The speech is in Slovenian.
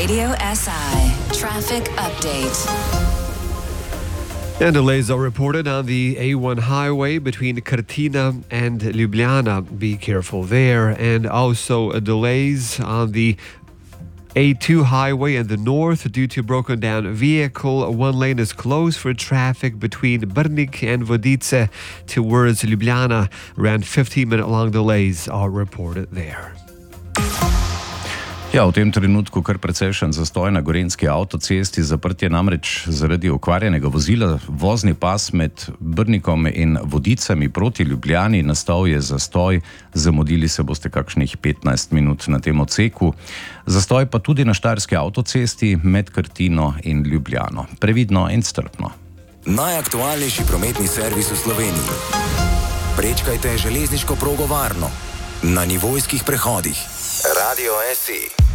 Radio SI traffic update. And delays are reported on the A1 highway between Cortina and Ljubljana. Be careful there. And also delays on the A2 highway in the north due to broken down vehicle. One lane is closed for traffic between Brnik and Vodice towards Ljubljana. Around 15-minute long delays are reported there. Ja, v tem trenutku kar precejšen zastoj na Gorenjski avtocesti, zaprtje namreč zaradi okvarjenega vozila. Vozni pas med Brnikom in Vodicami proti Ljubljani, nastal je zastoj, zamudili se boste kakšnih 15 minut na tem odseku. Zastoj pa tudi na Štajerski avtocesti med Krtino in Ljubljano. Previdno in strpno. Najaktualnejši prometni servis v Sloveniji. Prečkajte železniško progo varno. Na nivojskih prehodih. Radio SI.